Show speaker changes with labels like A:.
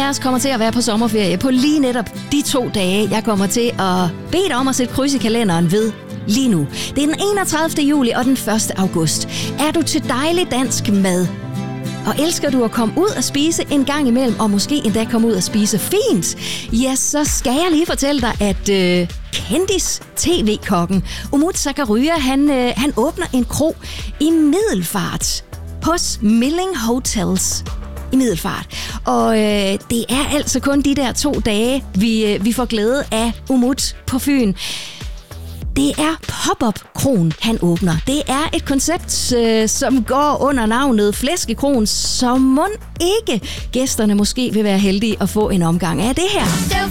A: af os kommer til at være på sommerferie på lige netop de 2 dage, jeg kommer til at bede dig om at sætte kryds i kalenderen ved lige nu. Det er den 31. juli og den 1. august. Er du til dejlig dansk mad? Og elsker du at komme ud og spise en gang imellem, og måske endda komme ud og spise fint, ja, så skal jeg lige fortælle dig, at kendis-tv-kokken Umut Sakarya, han åbner en kro i Middelfart hos Milling Hotels i Middelfart. Og det er altså kun de der 2 dage, vi får glæde af Umut på Fyn. Det er pop-up-kroen, han åbner. Det er et koncept, som går under navnet Flæskekroen, så mon ikke gæsterne måske vil være heldige at få en omgang af det her.